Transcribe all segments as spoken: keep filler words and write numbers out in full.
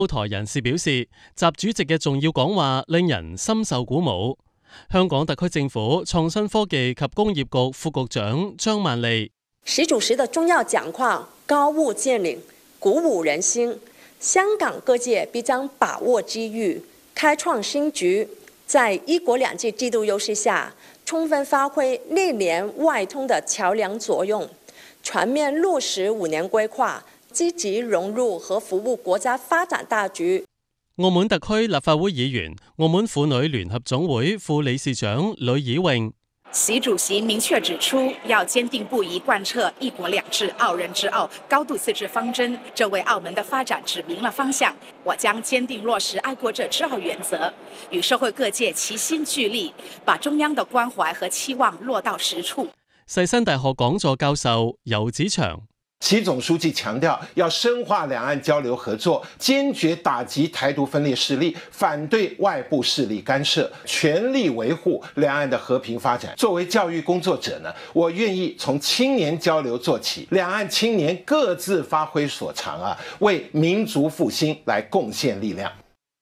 澳台人士表示，習主席嘅重要講話令人深受鼓舞。香港特區政府創新科技及工業局副局長張曼莉： 習主席的重要講話高屋建瓴，鼓舞人心。香港各界必將把握機遇，開創新局，在一國兩制制度優勢下，充分發揮內聯外通的橋樑作用，全面落實五年規劃，積極融入和服務國家發展大局。 澳門特區立法會議員、澳門婦女聯合總會副理事長呂以穎： 習主席明確指出，要堅定不移貫徹一國兩制、澳人治澳、高度自治方針，這為澳門的發展指明了方向。我將堅定落實愛國者治澳原則，與社會各界齊心聚力，把中央的關懷和期望落到實處。 世新大學講座教授游子祥： 習總書記強調要深化兩岸交流合作，堅決打擊台獨分裂勢力，反對外部勢力干涉，全力維護兩岸的和平發展。作為教育工作者呢，我願意從青年交流做起，兩岸青年各自發揮所長啊，為民族復興來貢獻力量。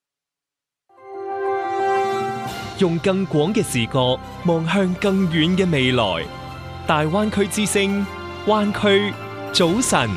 用更廣嘅視角望向更遠嘅未來，大灣區之聲，灣區早晨，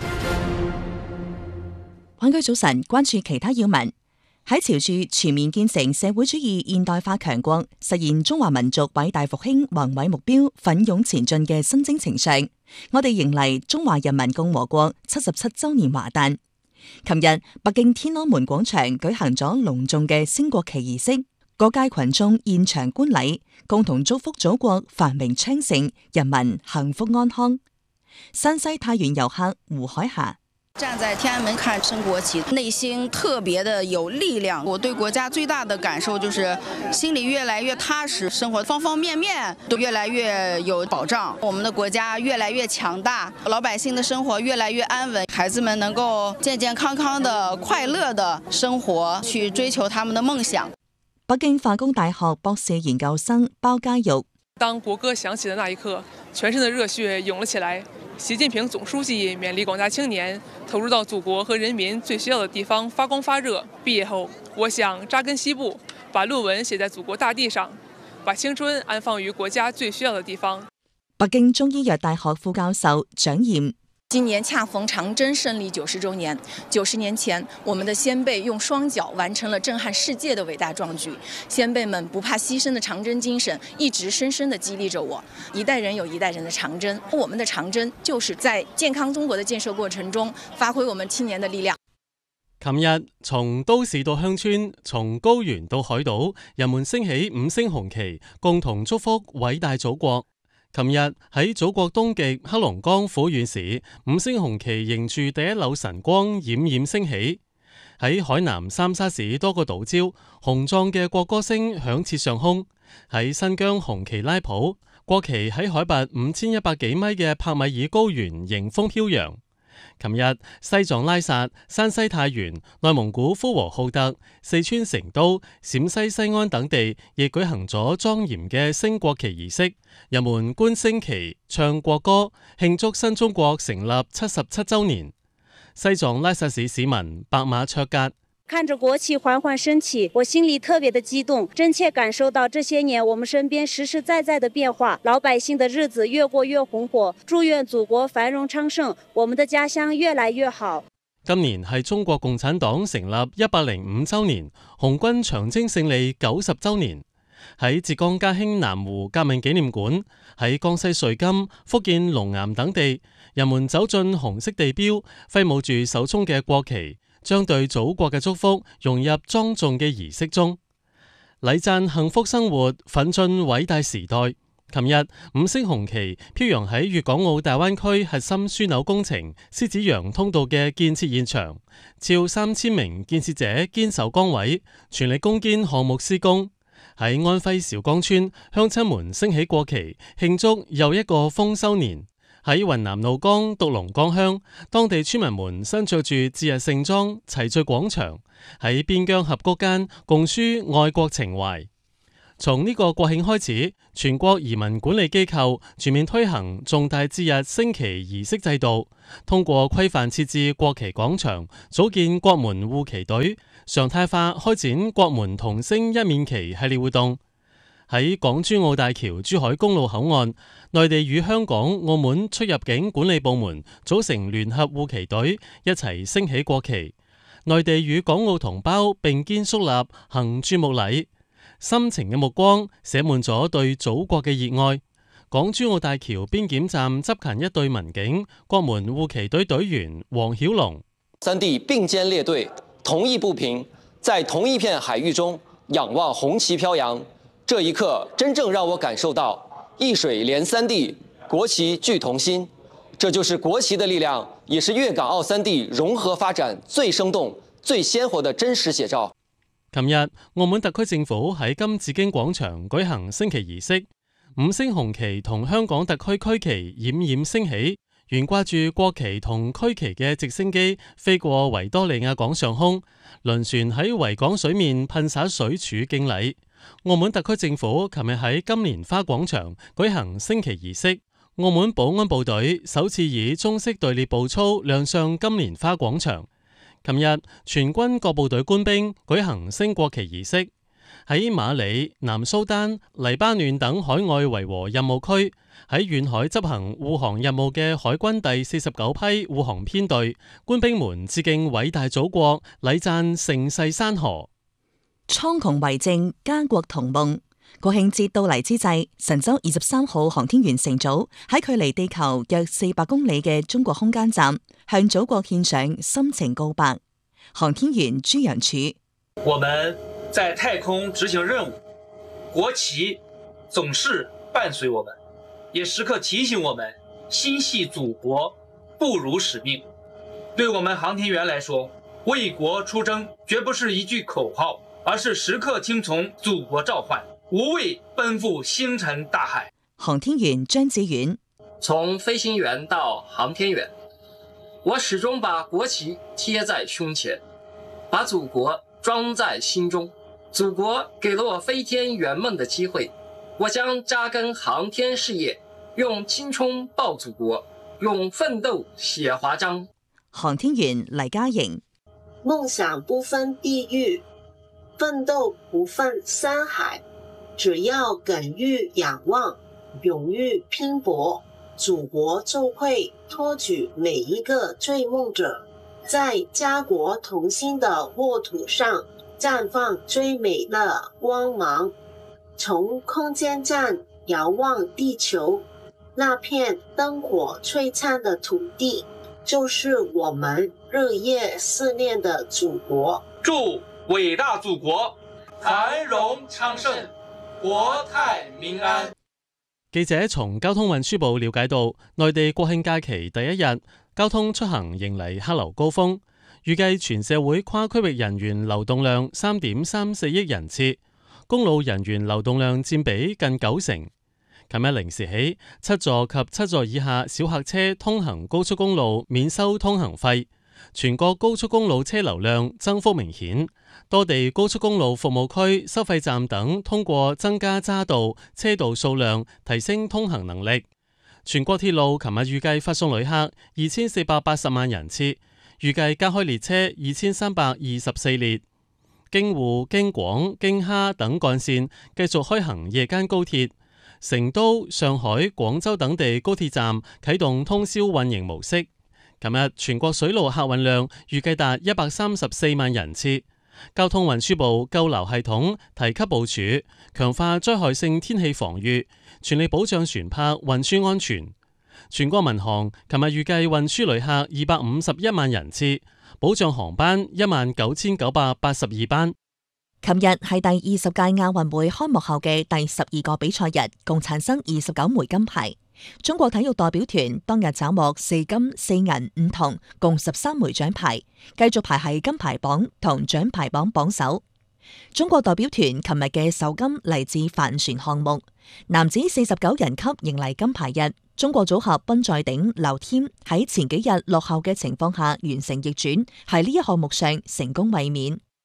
灣區早晨，關注其他要聞。喺朝住全面建成社會主義現代化強國，實現中華民族偉大復興宏偉目標奮勇前進嘅新征程上，我哋迎嚟中華人民共和國七十七週年華誕。琴日，北京天安門廣場舉行咗隆重嘅升國旗儀式，各界群眾現場觀禮，共同祝福祖國繁榮昌盛，人民幸福安康。山西太原遊客胡海霞： 站在天安門看升國旗，內心特別的有力量。我對國家最大的感受就是心裡越來越踏實，生活方方面面都越來越有保障，我們的國家越來越強大，老百姓的生活越來越安穩，孩子們能夠健健康康的快樂的生活，去追求他們的夢想。 北京化工大學博士研究生包家玉： 當國歌響起的那一刻，全身的熱血湧了起來。習近平總書記勉勵廣大青年投入到祖國和人民最需要的地方發光發熱。畢業後，我想扎根西部，把論文寫在祖國大地上，把青春安放於國家最需要的地方。 北京中醫藥大學副教授蔣艷： 今年恰逢長征勝利九十周年，九十年前，我們的先輩用雙腳完成了震撼世界的偉大壯舉。先輩們不怕犧牲的長征精神，一直深深地激勵着我。一代人有一代人的長征，我們的長征就是在健康中國的建設過程中，發揮我們青年的力量。 琴日從都市到鄉村，從高原到海島，人們升起五星紅旗，共同祝福偉大祖國。琴日喺祖國東極黑龍江撫縣市，五星紅旗迎住第一縷晨光冉冉升起。喺海南三沙市多個島礁，雄壯嘅國歌聲響徹上空。喺新疆紅旗拉普，國旗喺海拔五千一百幾米嘅帕米爾高原迎風飄揚。琴日西藏拉薩、山西太原、內蒙古呼和浩特、四川成都、陝西西安等地亦舉行咗莊嚴嘅升國旗儀式，人們觀升旗、唱國歌，慶祝新中國成立七十七週年。西藏拉薩市市民白馬卓格： 看着國旗緩緩升起，我心裡特別的激動，真切感受到這些年我們身邊實實在在的變化，老百姓的日子越過越紅火。祝願祖國繁榮昌盛，我們的家鄉越來越好。 今年係中國共產黨成立一百零五週年，紅軍長征勝利九十週年。喺浙江嘉興南湖革命紀念館，喺江西瑞金、福建龍岩等地，人們走進紅色地標，揮舞住手中嘅國旗，將對祖國嘅祝福融入莊重嘅儀式中，禮讚幸福生活，奮進偉大時代。琴日五星紅旗飄揚喺粵港澳大灣區核心樞紐工程獅子洋通道嘅建設現場，超三千名建設者堅守崗位，全力攻堅項目施工。喺安徽韶光村，鄉親們升起國旗，慶祝又一個豐收年。喺雲南怒江獨龍崗鄉，當地村民們身着住節日盛裝，齊聚廣場，喺邊疆峽谷間共抒愛國情懷。 從呢個國慶開始，全國移民管理機構全面推行重大節日升旗儀式制度，通過規範設置國旗廣場，組建國門護旗隊，常態化開展國門同升一面旗系列活動。喺港珠澳大橋珠海公路口岸，內地與香港、澳門出入境管理部門組成聯合護旗隊，一齊升起國旗。內地與港澳同胞並肩肅立，行注目禮。深情嘅目光寫滿咗對祖國嘅熱愛。港珠澳大橋邊檢站執勤一隊民警，國門護旗隊隊員黃曉龍。 三地並肩列隊，同一步平，在同一片海域中仰望紅旗飄揚。這一刻真正讓我感受到一水連三地，國旗聚同心。這就是國旗的力量，也是粵港澳三地融合發展最生動、最鮮活的真實寫照。 琴日，澳門特區政府喺金紫荊廣場舉行升旗儀式，五星紅旗同香港特區區旗冉冉升起，懸掛住國旗同區旗嘅直升機飛過維多利亞港上空，輪船喺維港水面噴灑水柱敬禮。澳門特區政府琴日喺金蓮花廣場舉行升旗儀式，澳門保安部隊首次以中式隊列步操亮相金蓮花廣場。琴日，全軍各部隊官兵舉行升國旗儀式。喺馬里、南蘇丹、黎巴嫩等海外維和任務區，喺遠海執行護航任務嘅海軍第四十九批護航編隊官兵們致敬偉大祖國，禮讚盛世山河。 蒼穹為證，家國同夢。國慶節到嚟之際，神舟二十三號航天員乘組喺距離地球約四百公里嘅中國空間站，向祖國獻上深情告白。航天員朱楊柱： 我們在太空執行任務，國旗總是伴隨我們，也時刻提醒我們心繫祖國，不辱使命。對我們航天員來說，為國出征絕不是一句口號，而是時刻聽從祖國召喚，無畏奔赴星辰大海。 航天員張子遠： 從飛行員到航天員，我始終把國旗貼在胸前，把祖國裝在心中。祖國給了我飛天圓夢的機會，我將扎根航天事業，用青春報祖國，用奮鬥寫華章。 航天員黎嘉瑩： 夢想不分地域，奮鬥不分山海，只要敢於仰望，勇於拼搏，祖國就會托舉每一個追夢者，在家國同心的沃土上綻放最美的光芒。從空間站遙望地球，那片燈火璀璨的土地，就是我們日夜思念的祖國。 祝偉大祖國繁榮昌盛，國泰民安。 記者從交通運輸部了解到，內地國慶假期第一日，交通出行迎嚟客流高峰，預計全社會跨區域人員流動量三點三四億人次，公路人員流動量佔比近九成。琴日零時起，七座及七座以下小客車通行高速公路免收通行費，全國高速公路車流量增幅明顯，多地高速公路服務區、收費站等通過增加匝道、車道數量，提升通行能力。全國鐵路琴日預計發送旅客二千四百八十萬人次，預計加開列車二千三百二十四列。京滬、京廣、京哈等幹線繼續開行夜間高鐵。成都、上海、廣州等地高鐵站啟動通宵運營模式。琴日全國水路客運量預計達一百三十四萬人次。交通運輸部救流系統提級部署，強化災害性天氣防禦，全力保障船舶運輸安全。全國民航琴日預計運輸旅客二百五十一萬人次，保障航班一萬九千九百八十二班。 琴日係第二十屆亞運會開幕後嘅第十二個比賽日，共產生二十九枚金牌。中國體育代表團當日斬獲四金四銀五銅，共十三枚獎牌，繼續排喺金牌榜同獎牌榜榜首。中國代表團琴日嘅首金嚟自帆船項目，男子四十九人級迎嚟金牌日。中國組合賓在頂劉添喺前幾日落後嘅情況下完成逆轉，喺呢一項目上成功衛冕。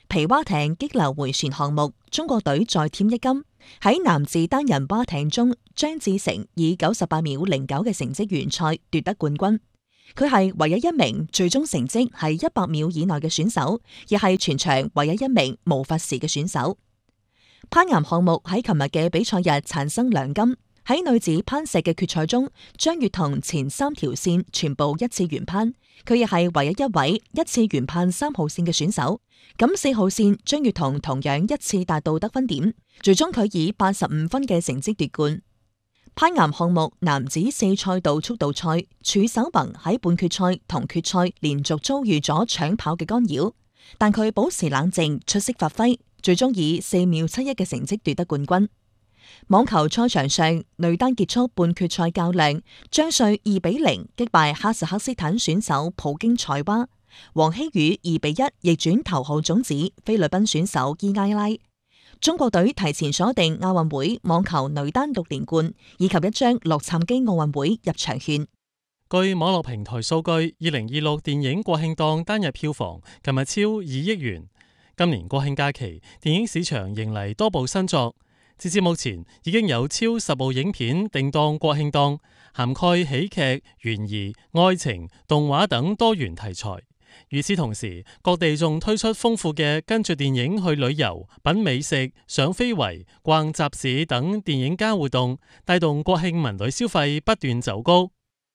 皮划艇激流回旋項目，中國隊再添一金。喺男子單人划艇中，張志成以九十八秒零九嘅成績完賽奪得冠軍。佢係唯一一名最終成績係一百秒以內嘅選手，亦係全場唯一一名無罰時嘅選手。攀岩項目喺琴日嘅比賽日產生兩金。喺女子攀石嘅決賽中，張悅彤前三條線全部一次圓攀，佢亦係唯一一位一次圓攀三號線嘅選手。咁四號線張悅彤同樣一次達到得分點，最終佢以八十五分嘅成績奪冠。攀岩項目男子四賽道速度賽，褚守宏喺半決賽同決賽連續遭遇咗搶跑嘅干擾，但佢保持冷靜，出色發揮，最終以四秒七一嘅成績奪得冠軍。網球賽場上，女單結束半決賽較量，張帥二比零擊敗哈薩克斯坦選手普京塞娃，黃希宇二比一逆轉頭號種子菲律賓選手伊埃拉。中國隊提前鎖定亞運會網球女單六連冠，以及一張洛杉磯奧運會入場券。 據網絡平台數據，二零二六電影國慶檔單日票房近日超二億元。今年國慶假期，電影市場迎嚟多部新作。截至目前，已經有超十部影片定檔國慶檔，涵蓋喜劇、懸疑、愛情、動畫等多元題材。與此同時，各地仲推出豐富嘅跟住電影去旅遊、品美食、賞非遺、逛集市等電影加活動，帶動國慶文旅消費不斷走高。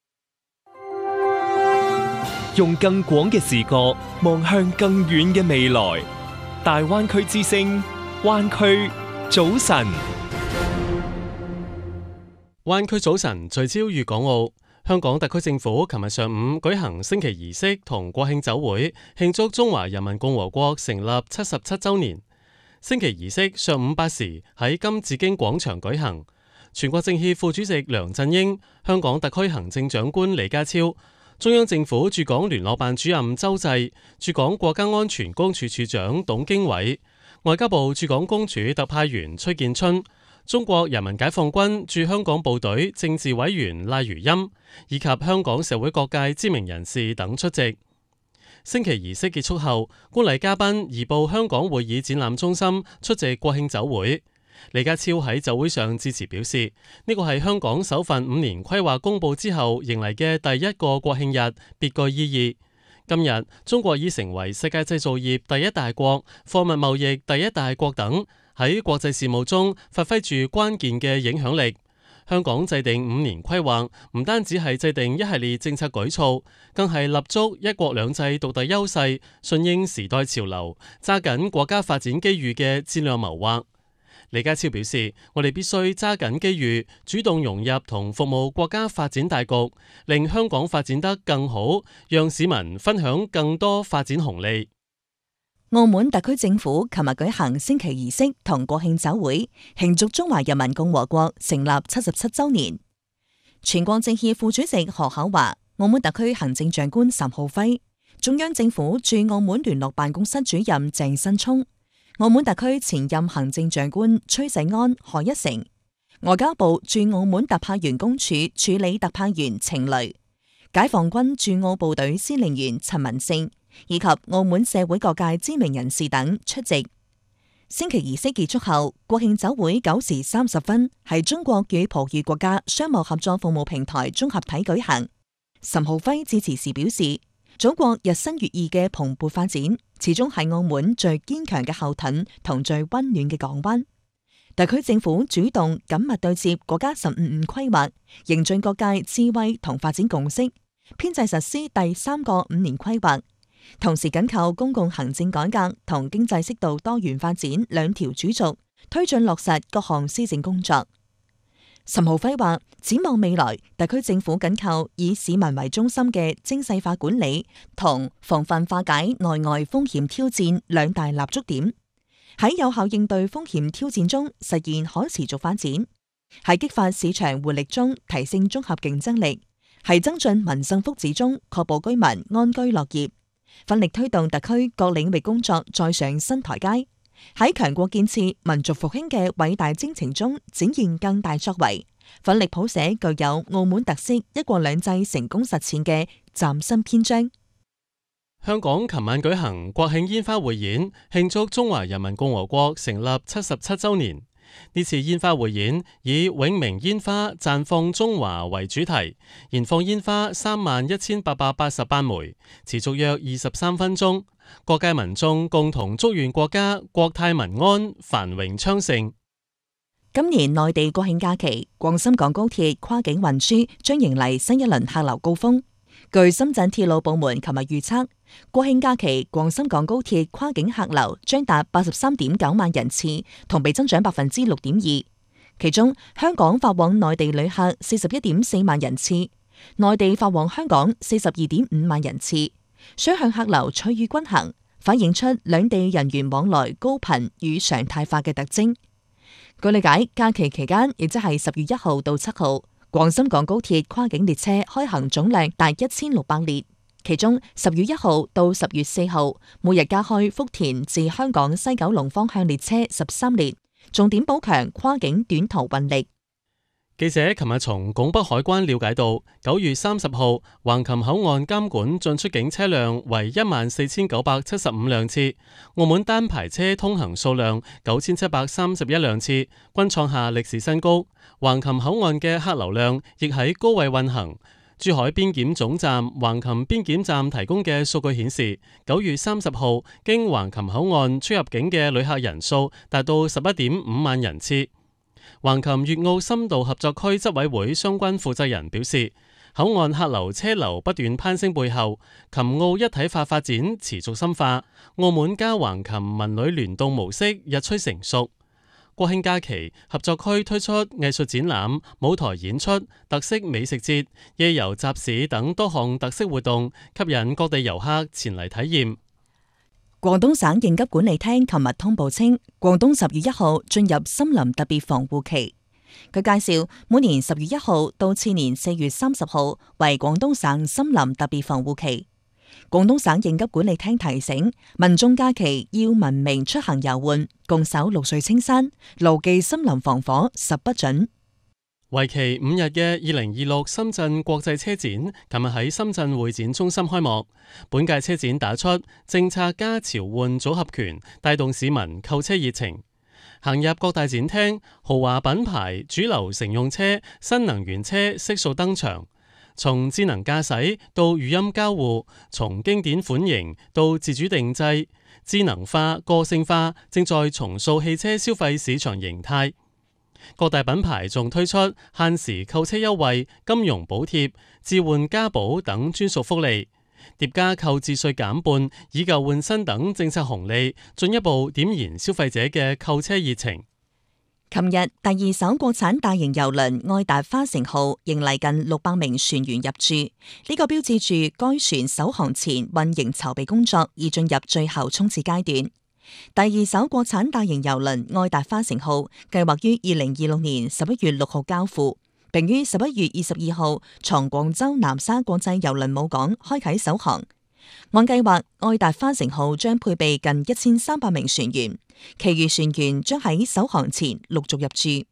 用更廣嘅視角望向更遠嘅未來，大灣區之聲，灣區早晨， 灣區早晨聚焦粵港澳。香港特區政府琴日上午舉行升旗儀式同國慶酒會，慶祝中華人民共和國成立七十七週年。升旗儀式上午八時喺金紫荊廣場舉行，全國政協副主席梁振英、香港特區行政長官李家超、中央政府駐港聯絡辦主任周濟、駐港國家安全公署署長董經緯、外交部駐港公署特派員崔建春、中國人民解放軍駐香港部隊政治委員賴如欽以及香港社會各界知名人士等出席。升旗儀式結束後，觀禮嘉賓移步香港會議展覽中心出席國慶酒會。李家超喺酒會上致辭表示，呢個係香港首份五年規劃公佈之後迎嚟嘅第一個國慶日，別具意義。今日中國已成為世界製造業第一大國、貨物貿易第一大國等，喺國際事務中發揮住關鍵嘅影響力。香港制定五年規劃，唔單止係制定一系列政策舉措，更係立足一國兩制獨特優勢，順應時代潮流，揸緊國家發展機遇嘅戰略謀劃。李家超表示，我哋必須揸緊機遇，主動融入同服務國家發展大局，令香港發展得更好，讓市民分享更多發展紅利。 澳門特區政府琴日舉行升旗儀式同國慶酒會，慶祝中華人民共和國成立七十七週年。全國政協副主席何厚華、澳門特區行政長官岑浩輝、中央政府駐澳門聯絡辦公室主任鄭新聰、澳門特區前任行政長官崔世安、賀一誠、外交部駐澳門特派員公署處理特派員程雷、解放軍駐澳部隊司令員陳文勝以及澳門社會各界知名人士等出席。升旗儀式結束後，國慶酒會九時三十分喺中國與葡語國家商務合作服務平台綜合體舉行。岑浩輝致辭時表示，祖國日新月異嘅蓬勃發展，始終係澳門最堅強嘅後盾同最溫暖嘅港灣。特區政府主動緊密對接國家十五五規劃，凝聚各界智慧同發展共識，編制實施第三個五年規劃，同時緊扣公共行政改革同經濟適度多元發展兩條主軸，推進落實各項施政工作。岑浩輝話，展望未來，特區政府緊扣以市民為中心嘅精細化管理同防範化解內外風險挑戰兩大立足點，喺有效應對風險挑戰中實現可持續發展，喺激發市場活力中提升綜合競爭力，喺增進民生福祉中確保居民安居樂業，奮力推動特區各領域工作再上新台階，喺強國建設、民族復興嘅偉大征程中展現更大作為，奮力譜寫具有澳門特色一國兩制成功實踐嘅嶄新篇章。 香港琴晚舉行國慶煙花匯演，慶祝中華人民共和國成立七十七週年。呢次煙花匯演以永明煙花綻放中華為主題，燃放煙花三萬一千八百八十八枚，持續約二十三分鐘。各界民眾共同祝願國家國泰民安、繁榮昌盛。 今年內地國慶假期，廣深港高鐵跨境運輸將迎嚟新一輪客流高峰。據深圳鐵路部門琴日預測，國慶假期廣深港高鐵跨境客流將達八十三點九萬人次，同比增長百分之六點二。其中，香港發往內地旅客四十一點四萬人次，內地發往香港四十二點五萬人次，雙向客流趨於均衡，反映出兩地人員往來高頻與常態化嘅特徵。據理解，假期期間，亦即係十月一號到七號，廣深港高鐵跨境列車開行總量達一千六百列，其中十月一號到十月四號，每日加開福田至香港西九龍方向列車十三列，重點補強跨境短途運力。 記者琴日從拱北海關了解到，九月三十號橫琴口岸監管進出境車輛為一萬四千九百七十五輛次，澳門單牌車通行數量九千七百三十一輛次，均創下歷史新高。橫琴口岸嘅客流量亦喺高位運行。珠海邊檢總站橫琴邊檢站提供嘅數據顯示，九月三十號經橫琴口岸出入境嘅旅客人數達到十一點五萬人次。橫琴粵澳深度合作區執委會相關負責人表示，口岸客流車流不斷攀升背後，琴澳一體化發展持續深化，澳門加橫琴文旅聯動模式日趨成熟。國慶假期，合作區推出藝術展覽、舞台演出、特色美食節、夜遊集市等多項特色活動，吸引各地遊客前嚟體驗。 廣東省應急管理廳琴日通報稱，廣東十月一號進入森林特別防護期。佢介紹，每年十月一號到次年四月三十號為廣東省森林特別防護期。廣東省應急管理廳提醒民眾假期要文明出行遊玩，共守綠水青山，牢記森林防火十不准。 為期五日嘅二零二六深圳國際車展，琴日喺深圳會展中心開幕。本屆車展打出政策加潮玩組合拳，帶動市民購車熱情。行入各大展廳，豪華品牌、主流乘用車、新能源車悉數登場。從智能駕駛到語音交互，從經典款型到自主定製，智能化、個性化正在重塑汽車消費市場形態。各大品牌仲推出限時購車優惠、金融補貼、置換加保等專屬福利，疊加購置稅減半、以舊換新等政策紅利，進一步點燃消費者嘅購車熱情。 琴日第二艘國產大型郵輪愛達花城號迎嚟近六百名船員入駐，呢、這個標誌住該船首航前運營籌備工作已進入最後衝刺階段。第二艘國產大型郵輪愛達花城號計劃於二零二六年十一月六號交付，並於十一月二十二號從廣州南沙國際郵輪母港開啟首航。按計劃，愛達花城號將配備近一千三百名船員，其餘船員將喺首航前陸續入駐。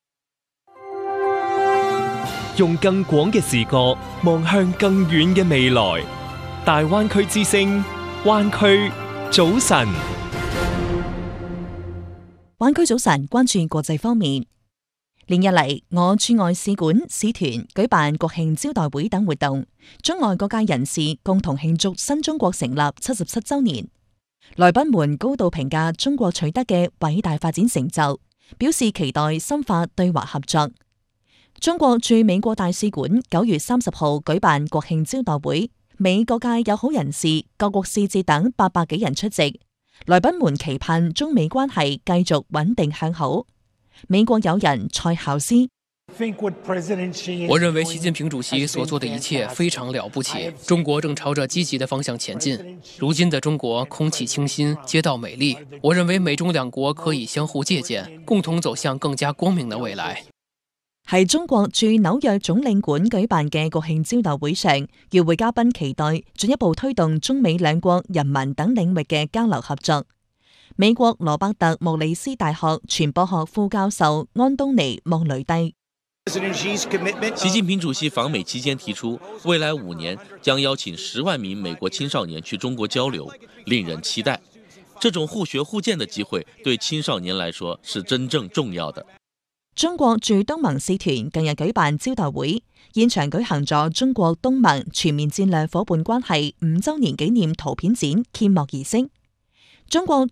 用更廣嘅視角望向更遠嘅未來，大灣區之聲，灣區早晨。 灣區早晨，關注國際方面。連日嚟，我駐外使館使團舉辦國慶招待會等活動，中外各界人士共同慶祝新中國成立七十七週年。來賓們高度評價中國取得嘅偉大發展成就，表示期待深化對華合作。中國駐美國大使館九月三十號舉辦國慶招待會，美各界友好人士、各國使節等八百幾人出席。來賓們期盼中美關係繼續穩定向好。美國友人蔡孝思， 我認為習近平主席所做的一切非常了不起，中國正朝着積極的方向前進。如今的中國空氣清新，街道美麗，我認為美中兩國可以相互借鑒，共同走向更加光明的未來。 喺中國駐紐約總領館舉辦嘅國慶招待會上，與會嘉賓期待進一步推動中美兩國人民等領域嘅交流合作。美國羅伯特莫里斯大學傳播學副教授安東尼莫雷蒂， 习近平主席访美期间提出，未来五年将邀请十万名美国青少年去中国交流，令人期待。這種互學互鑑的機會對青少年來說是真正重要的。 中國駐東盟使團近日舉辦招待會，現場舉行咗中國東盟全面戰略夥伴關係五週年紀念圖片展揭幕儀式。中國